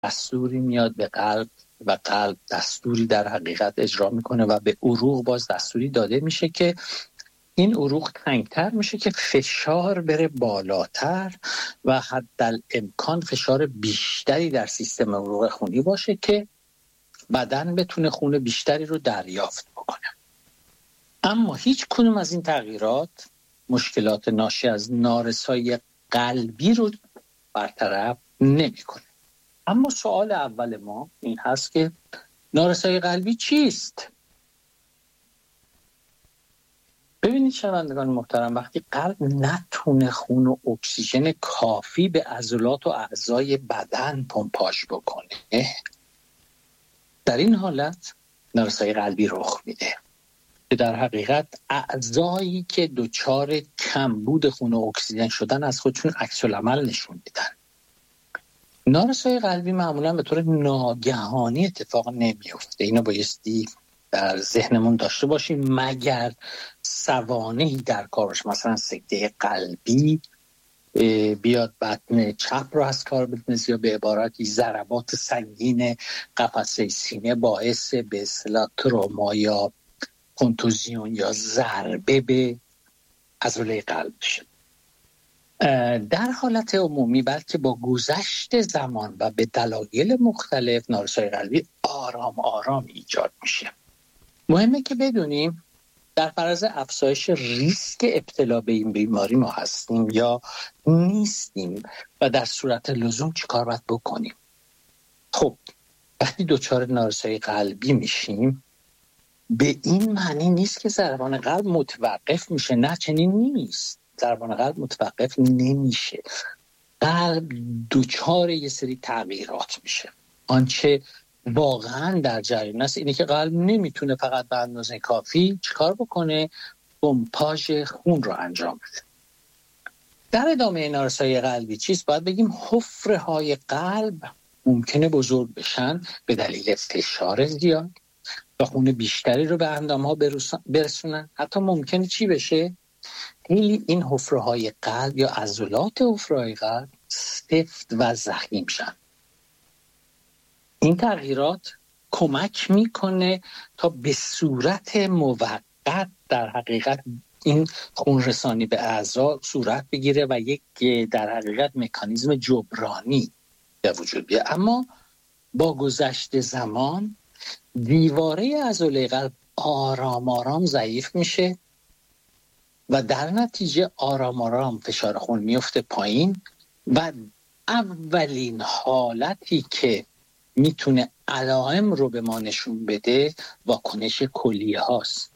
دستوری میاد به قلب و قلب دستوری در حقیقت اجرا میکنه و به عروق باز دستوری داده میشه که این عروق تنگتر میشه که فشار بره بالاتر و حدالامکان فشار بیشتری در سیستم عروق خونی باشه که بدن بتونه خون بیشتری رو دریافت بکنه. اما هیچ کدوم از این تغییرات مشکلات ناشی از نارسایی قلبی رو برطرف نمیکنه. اما سوال اول ما این هست که نارسایی قلبی چیست؟ ببینید شنوندگان محترم، وقتی قلب نتونه خون و اکسیژن کافی به عضلات و اعضای بدن پمپاژ بکنه، در این حالت نارسایی قلبی رخ میده که در حقیقت اعضایی که دچار کمبود خون و اکسیژن شدن از خودشون عکس العمل نشون میدن. نارسایی قلبی معمولا به طور ناگهانی اتفاق نمیفته. اینو بایستی در ذهنمون داشته باشیم، مگر سوانحی در کار باشه، مثلا سکته قلبی بیاد بطن چپ رو از کار بندازه یا به عبارتی ضربات سنگین قفسه سینه باعث به اصطلاح تروما یا کنتوزیون یا ضربه به عضله قلب بشه. در حالت عمومی بلکه با گذشت زمان و به دلایل مختلف نارسایی قلبی آرام آرام ایجاد میشه. مهمه که بدونیم در فرض افزایش ریسک ابتلا به این بیماری ما هستیم یا نیستیم و در صورت لزوم چی کار باید بکنیم. خب وقتی دچار نارسایی قلبی میشیم به این معنی نیست که ضربان قلب متوقف میشه، نه چنین نیست. ضربان قلب متوقف نمیشه، قلب دچار یه سری تغییرات میشه. آنچه واقعا در جریان است اینه که قلب نمیتونه فقط به اندازه کافی چیکار بکنه؟ پمپاژ خون رو انجام بده. در ادامه نارسایی قلبی چیست؟ باید بگیم حفره های قلب ممکنه بزرگ بشن به دلیل فشار زیاد و خون بیشتری رو به اندام ها برسونن. حتی ممکنه چی بشه؟ این حفره های قلب یا عضلات حفره های قلب سفت و ضخیم شن. این تغییرات کمک میکنه تا به صورت موقت در حقیقت این خون رسانی به اعضا صورت بگیره و یک در حقیقت مکانیزم جبرانی به وجود بیاد. اما با گذشت زمان دیواره عضله قلب آرام آرام ضعیف میشه و در نتیجه آرام آرام فشار خون میفته پایین و اولین حالتی که میتونه علائم رو به ما نشون بده واکنش کلیه هاست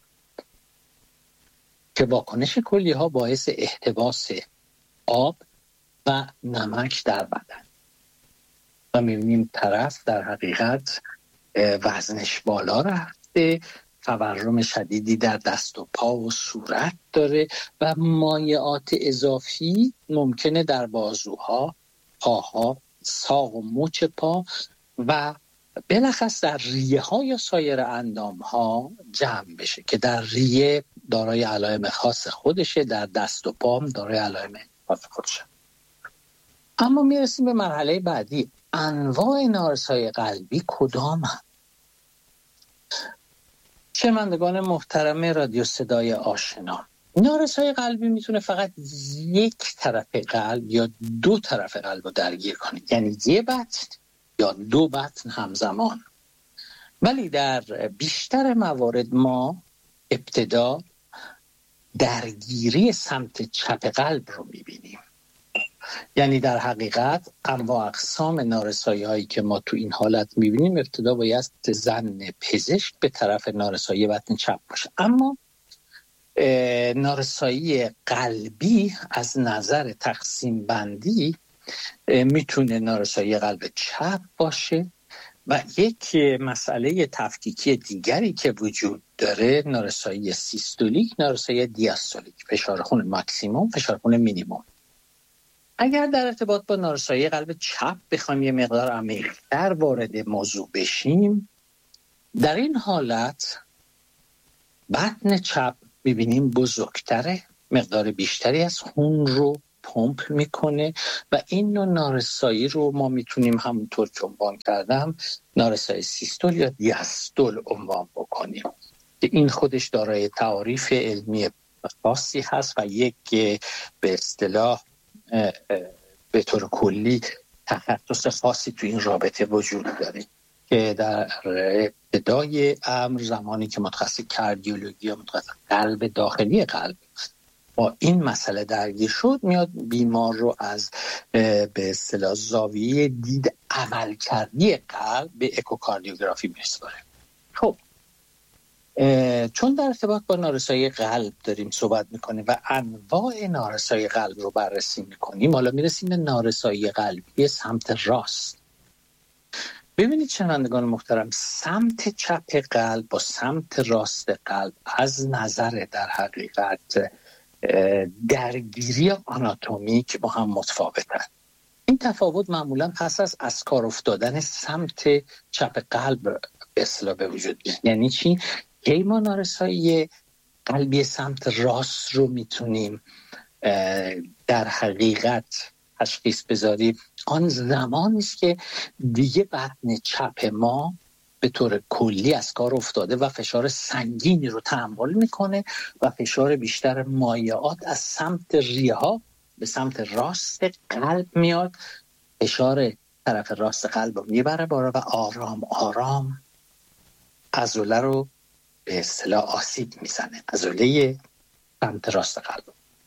که واکنش کلیه ها باعث احتباس آب و نمک در بدن و میبینیم طرف در حقیقت وزنش بالا رفته، تورم شدیدی در دست و پا و صورت داره و مایعات اضافی ممکنه در بازوها، پاها، ساق و مچ پا و بلخص در ریه ها یا سایر اندام ها جمع بشه که در ریه دارای علائم خاص خودشه، در دست و پا هم دارای علائم خاص خودشه. اما میرسیم به مرحله بعدی. انواع نارسایی قلبی کدام هم؟ شنوندگان محترم رادیو صدای آشنا، نارسایی قلبی میتونه فقط یک طرف قلب یا دو طرف قلب رو درگیر کنه، یعنی یه بطن یا دو بطن همزمان. ولی در بیشتر موارد ما ابتدا درگیری سمت چپ قلب رو میبینیم. یعنی در حقیقت انواع اقسام نارسایی هایی که ما تو این حالت میبینیم ابتدا باید ظن پزشک به طرف نارسایی بطن چپ باشه. اما نارسایی قلبی از نظر تقسیم بندی میتونه نارسایی قلب چپ باشه و یک مسئله تفکیکی دیگری که وجود داره نارسایی سیستولیک، نارسایی دیاستولیک، فشار خون ماکسیموم، فشار خون مینیموم. اگر در ارتباط با نارسایی قلب چپ بخوایم یه مقدار عمیق‌تر وارد موضوع بشیم، در این حالت بطن چپ می‌بینیم بزرگتره، مقدار بیشتری از خون رو پمپ میکنه و این نوع نارسایی رو ما میتونیم همونطور که عنوان کردم نارسایی سیستول یا دیاستول عنوان بکنیم که این خودش دارای تعاریف علمی خاصی هست و یک به اصطلاح به طور کلی تخصص خاصی تو این رابطه وجود داره که در ابتدای امر زمانی که متخصص کاردیولوژی یا متخصص قلب داخلی قلب با این مسئله درگیر شد میاد بیمار رو از به اصطلاح زاویه دید عملکردی قلب به اکوکاردیوگرافی میسپاره. خب چون در ارتباط با نارسایی قلب داریم صحبت میکنیم و انواع نارسایی قلب رو بررسی میکنیم، حالا میرسیم به نارسایی قلبی سمت راست. ببینید شنوندگان محترم، سمت چپ قلب با سمت راست قلب از نظر در حقیقت درگیری آناتومیک با هم متفاوتن. این تفاوت معمولا پس از کار افتادن سمت چپ قلب به اصطلاح به وجود میاد. یعنی چی؟ که ما نارسایی قلبی سمت راست رو میتونیم در حقیقت تشخیص بذاریم آن زمانی است که دیگه بطن چپ ما به طور کلی از کار افتاده و فشار سنگینی رو تحمل میکنه و فشار بیشتر مایعات از سمت ریه ها به سمت راست قلب میاد، فشار طرف راست قلب رو میبره بالا و آرام آرام عضله رو به اصطلاح آسیب میزنه، عضله سمت راست قلب.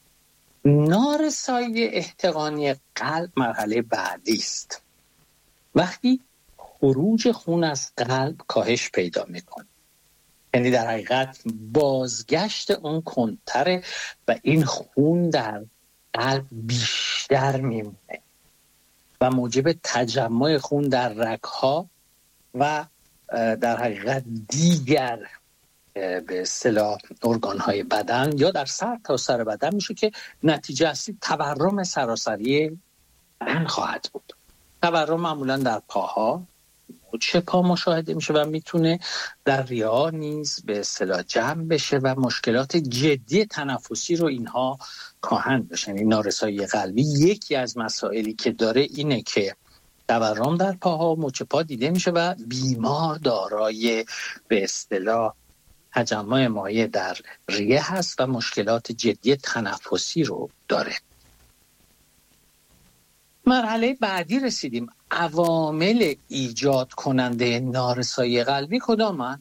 نارسایی احتقانی قلب مرحله بعدی است. وقتی خروج خون از قلب کاهش پیدا میکنه، یعنی در حقیقت بازگشت اون کندتره و این خون در قلب بیشتر میمونه و موجب تجمع خون در رگ‌ها و در حقیقت دیگر به اصطلاح ارگان‌های بدن یا در سر تا سر بدن میشه که نتیجه اصلی تورم سراسری بدن خواهد بود. تورم معمولا در پاها، مچ پا مشاهده میشه و میتونه در ریه نیز به اصطلاح جمع بشه و مشکلات جدی تنفسی رو اینها خواهند داشت. یعنی نارسایی قلبی یکی از مسائلی که داره اینه که تورم در پاها و مچ پا دیده میشه و بیمار دارای به اصطلاح تجمع مایع در ریه هست و مشکلات جدی تنفسی رو داره. مرحله بعدی رسیدیم. عوامل ایجاد کننده نارسایی قلبی کدامن؟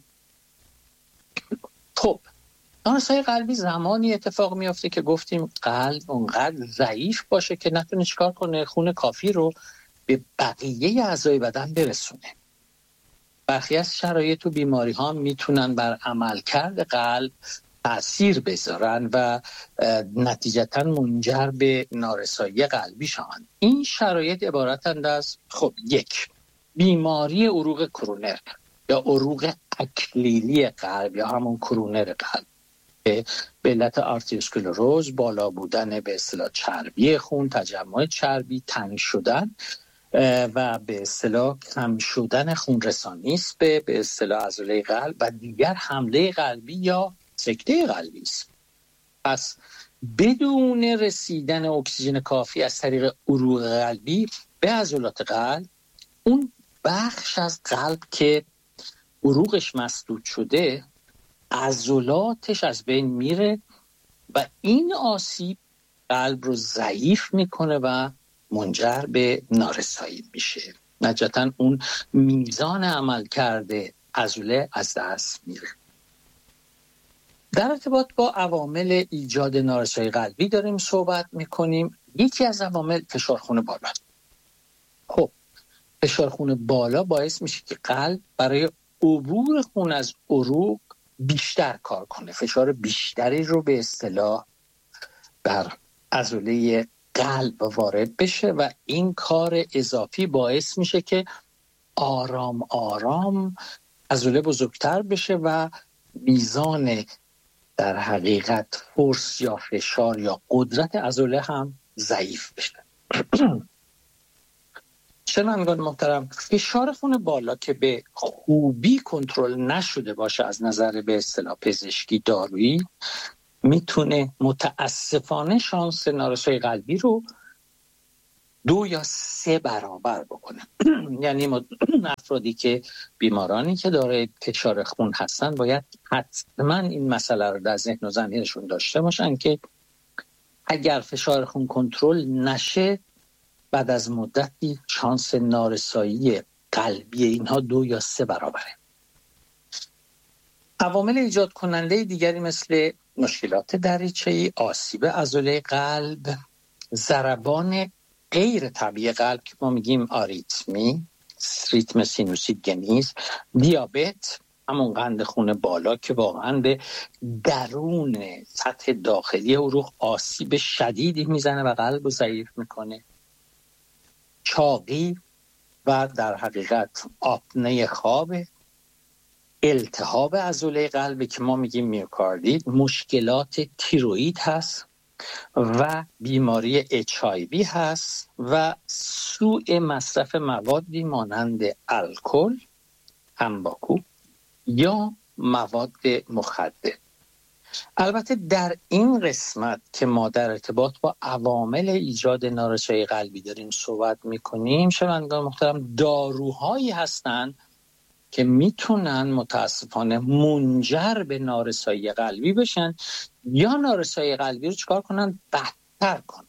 خب نارسایی قلبی زمانی اتفاق میفته که گفتیم قلب اونقدر ضعیف باشه که نتونه چیکار کنه، خون کافی رو به بقیه اعضای بدن برسونه. برخی از شرایط و بیماری ها میتونن بر عملکرد قلب تأثیر بذارن و نتیجتاً منجر به نارسایی قلبی شوند. این شرایط عبارتند از یک، بیماری عروق کرونر یا عروق اکلیلی قلب یا همون کرونر قلب که به علت آرتریوسکلروز، بالا بودن به اصطلاح چربی خون، تجمع چربی، تنگ شدن و به اصطلاح کم شدن خون رسانی است به اصطلاح عضله قلب و دیگر حمله قلبی یا سکته قلبی است. پس بدون رسیدن اکسیژن کافی از طریق عروق قلبی به عضلات قلب، اون بخش از قلب که عروقش مسدود شده عضلاتش از بین میره و این آسیب قلب رو ضعیف میکنه و منجر به نارسایی میشه. نتیجتاً اون میزان عمل کرده عضله از دست میره. در ارتباط با عوامل ایجاد نارسایی قلبی داریم صحبت میکنیم. یکی از عوامل فشار خون بالا. خب فشار خون بالا باعث میشه که قلب برای عبور خون از عروق بیشتر کار کنه، فشار بیشتری رو به اصطلاح بر عضله قلب وارد بشه و این کار اضافی باعث میشه که آرام آرام عضله بزرگتر بشه و میزان در حقیقت فورس یا فشار یا قدرت عضله هم ضعیف بشه. شنوندگان محترم، فشار خون بالا که به خوبی کنترل نشده باشه از نظر به اصطلاح پزشکی دارویی میتونه متاسفانه شانس نارسایی قلبی رو 2 یا 3 برابر بکنه. یعنی افرادی که بیمارانی که دارای فشار خون هستن باید حتما این مسئله رو در ذهن و ضمیرشون داشته باشن که اگر فشار خون کنترل نشه بعد از مدتی شانس نارسایی قلبی اینها 2 یا 3 برابره. عوامل ایجاد کننده دیگری مثل مشکلات دریچه‌ای، آسیب عضله قلب، ضربان غیر طبیعی قلب که ما میگیم آریتمی، ریتم سینوسیدگنیز، دیابت، همون قند خون بالا که واقعا به درون سطح داخلی عروق آسیب شدیدی میزنه و قلب رو ضعیف میکنه، چاقی و در حقیقت آپنه خواب، التهاب عضله قلب که ما میگیم میوکاردیت، مشکلات تیروئید هست و بیماری HIV هست و سوء مصرف موادی مانند الکل، تنباکو یا مواد مخدر. البته در این قسمت که ما در ارتباط با عوامل ایجاد نارسایی قلبی داریم صحبت میکنیم، شنوندگان محترم، داروهایی هستند که میتونن متاسفانه منجر به نارسایی قلبی بشن یا نارسایی قلبی رو چیکار کنن؟ بدتر کنن.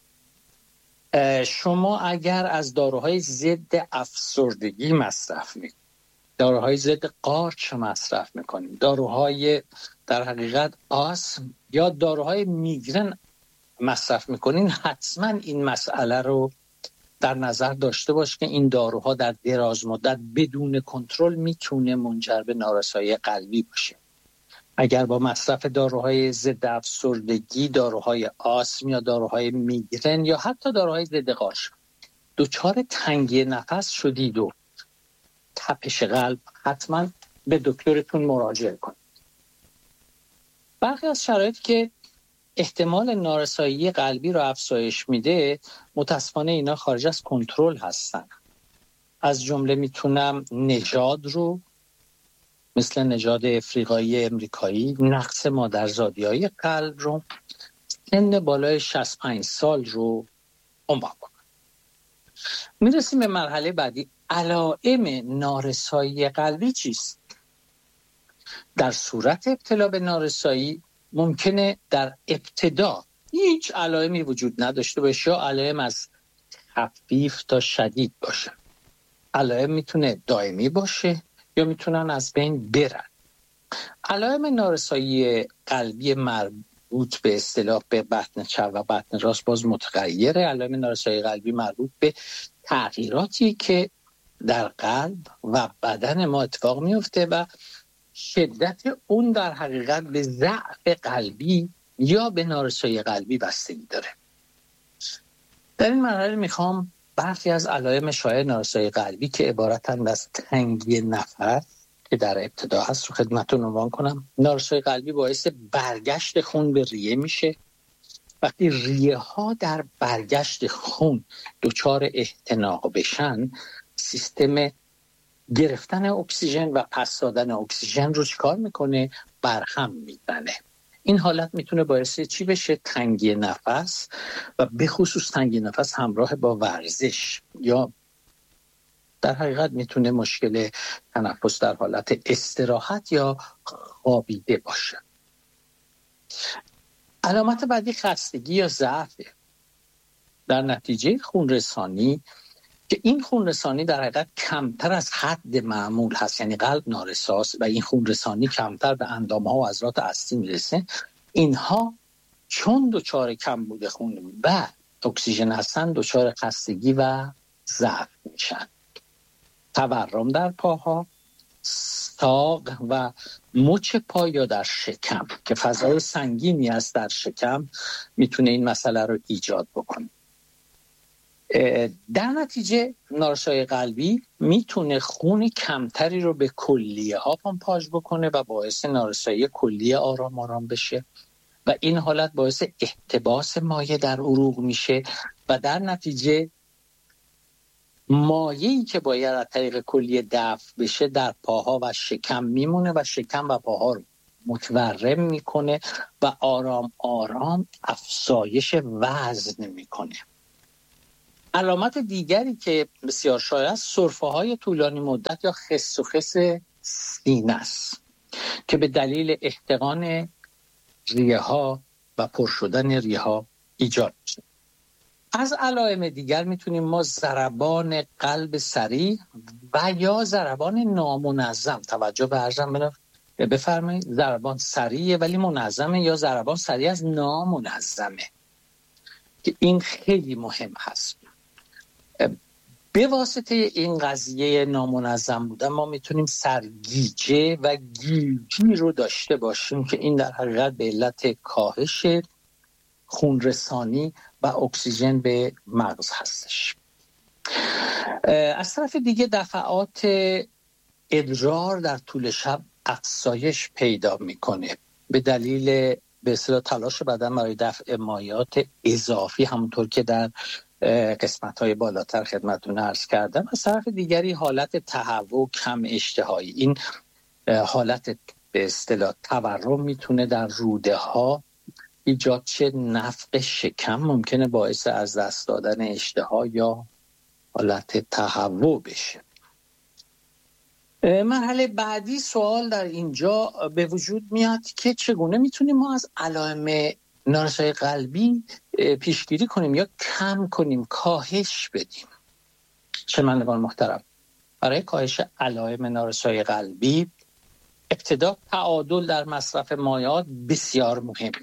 شما اگر از داروهای ضد افسردگی مصرف میکنید، داروهای ضد قارچ مصرف میکنید، داروهای در حقیقت آسم یا داروهای میگرن مصرف میکنین، حتما این مسئله رو در نظر داشته باش که این داروها در دراز مدت بدون کنترل میتونه منجر به نارسایی قلبی باشه. اگر با مصرف داروهای ضد افسردگی، داروهای آسم یا داروهای میگرن یا حتی داروهای ضد قارچ دچار تنگی نفس شدید و تپش قلب، حتما به دکترتون مراجعه کنید. برخی از شرایطی که احتمال نارسایی قلبی رو افزایش میده متاسفانه اینا خارج از کنترل هستن. از جمله میتونم نژاد رو، مثل نژاد افریقایی امریکایی، نقص مادرزادی‌های قلب رو، سن بالای 65 سال رو عنوان کنم. میرسیم به مرحله بعدی. علائم نارسایی قلبی چیست؟ در صورت ابتلا به نارسایی ممکنه در ابتدا هیچ علائمی وجود نداشته باشه یا علائم از خفیف تا شدید باشه. علائم میتونه دائمی باشه یا میتونن از بین برن. علائم نارسایی قلبی مربوط به اصطلاح به بطن چپ و بطن راست باز متغیره. علائم نارسایی قلبی مربوط به تغییراتی که در قلب و بدن ما اتفاق میفته و شدت اون در حقیقت به ضعف قلبی یا به نارسایی قلبی بستگی داره. در این مرحله میخوام برخی از علائم شایع نارسایی قلبی که عبارتند از تنگی نفس که در ابتدا هست رو خدمتتون عنوان کنم. نارسایی قلبی باعث برگشت خون به ریه میشه. وقتی ریه ها در برگشت خون دچار احتناق بشن، سیستم گرفتن اکسیژن و پس دادن اکسیژن رو چیکار میکنه؟ برهم میزنه. این حالت میتونه باعث چی بشه؟ تنگی نفس و به خصوص تنگی نفس همراه با ورزش یا در حقیقت میتونه مشکل تنفس در حالت استراحت یا خوابیده باشه. علامت بعدی خستگی یا ضعفه. در نتیجه خونرسانی که این خونرسانی در حقیقت کمتر از حد معمول هست، یعنی قلب نارساست و این خونرسانی کمتر به اندام‌ها و عضلات اصلی میرسه، اینها چون دچار کمبود خون و اکسیژن هستن دچار خستگی و ضعف میشن. تورم در پاها، ساق و مچ پا یا در شکم که فضای سنگینی است در شکم میتونه این مسئله رو ایجاد بکنه. در نتیجه نارسایی قلبی میتونه خون کمتری رو به کلیه ها پمپاژ بکنه و باعث نارسایی کلیه آرام آرام بشه و این حالت باعث احتباس مایع در عروق میشه و در نتیجه مایعی که باید از طریق کلیه دفع بشه در پاها و شکم میمونه و شکم و پاها رو متورم میکنه و آرام آرام افزایش وزن میکنه. علامت دیگری که بسیار شایع است سرفه‌های طولانی مدت یا خس و خس سینه است که به دلیل احتقان ریه ها و پر شدن ریه ها ایجاد میشه. از علائم دیگر میتونیم ما ضربان قلب سریع و یا ضربان نامنظم، توجه به عرضم بفرمایید، ضربان سریع ولی منظمه یا ضربان سریع از نامنظمه که این خیلی مهم هست. به واسطه این قضیه نامنظم بودن ما میتونیم سرگیجه و گیجی رو داشته باشیم که این در حقیقت به علت کاهش خونرسانی و اکسیژن به مغز هستش. از طرف دیگه دفعات ادرار در طول شب افزایش پیدا میکنه به دلیل به اصطلاح تلاش بدن برای دفع مایعات اضافی، همونطور که در قسمت‌های بالاتر خدمتتون عرض کردم. از طرف دیگری حالت تهوع، کم اشتهایی، این حالت به اصطلاح تورم میتونه در روده ها ایجاد شه. نفخ شکم ممکنه باعث از دست دادن اشتها یا حالت تهوع بشه. مرحله بعدی سوال در اینجا به وجود میاد که چگونه میتونیم ما از علائم نارسایی قلبی پیشگیری کنیم یا کم کنیم، کاهش بدیم. شنوندگان محترم، برای کاهش علائم نارسایی قلبی ابتدا تعادل در مصرف مایعات بسیار مهمه.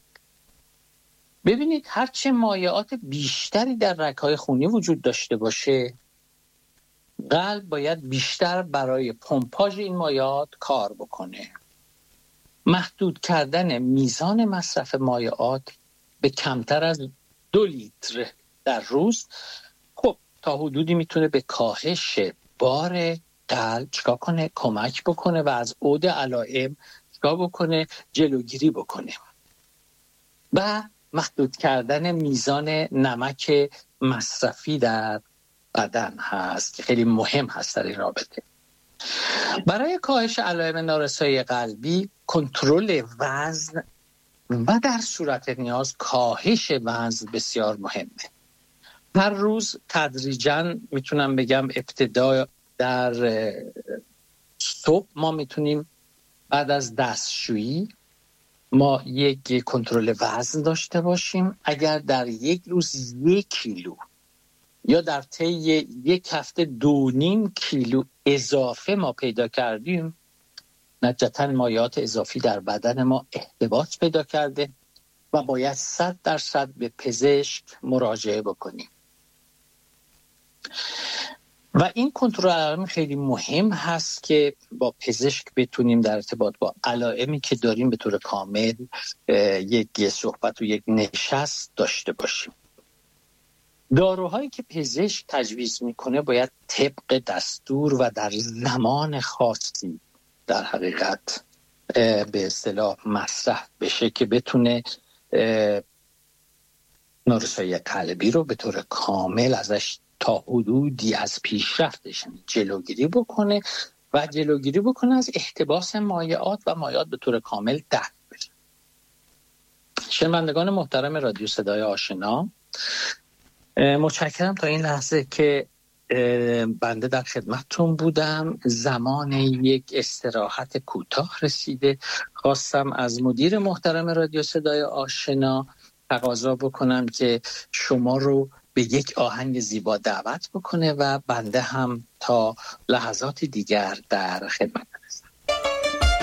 ببینید هرچه مایعات بیشتری در رگ‌های خونی وجود داشته باشه، قلب باید بیشتر برای پمپاژ این مایعات کار بکنه. محدود کردن میزان مصرف مایعات به کمتر از 2 لیتر در روز خب تا حدودی میتونه به کاهش بار قلب چیکار کنه؟ کمک بکنه و از عود علائم چیکار بکنه؟ جلوگیری بکنه. و محدود کردن میزان نمک مصرفی در بدن هست که خیلی مهم هست در این رابطه. برای کاهش علائم نارسایی قلبی کنترل وزن و در صورت نیاز کاهش وزن بسیار مهمه. هر روز تدریجاً میتونم بگم ابتدا در صبح ما میتونیم بعد از دستشویی ما یک کنترل وزن داشته باشیم. اگر در یک روز 1 کیلو یا در طی 1 هفته 2.5 کیلو اضافه ما پیدا کردیم، نتیجتاً مایعات اضافی در بدن ما احتباس پیدا کرده و باید 100% به پزشک مراجعه بکنیم. و این کنترل علائم خیلی مهم هست که با پزشک بتونیم در ارتباط با علائمی که داریم به طور کامل یک صحبت و یک نشست داشته باشیم. داروهایی که پزشک تجویز میکنه باید طبق دستور و در زمان خاصی در حقیقت به اصطلاح مصرف بشه که بتونه نارسایی قلبی رو به طور کامل ازش تا حدودی از پیشرفتش جلوگیری بکنه و جلوگیری بکنه از احتباس مایعات و مایعات به طور کامل دفع بشه. شنوندگان محترم رادیو صدای آشنا، متشکرم تا این لحظه که بنده در خدمتتون بودم. زمان یک استراحت کوتاه رسیده. خواستم از مدیر محترم رادیو صدای آشنا تقاضا بکنم که شما رو به یک آهنگ زیبا دعوت بکنه و بنده هم تا لحظات دیگر در خدمت هستم.